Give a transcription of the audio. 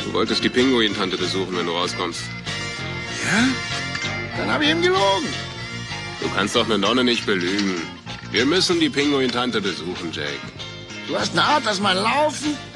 Du wolltest die Pinguin-Tante besuchen, wenn du rauskommst. Ja? Dann habe ich ihm gelogen. Du kannst doch eine Nonne nicht belügen. Wir müssen die Pinguin-Tante besuchen, Jake. Du hast eine Art, dass mein Laufen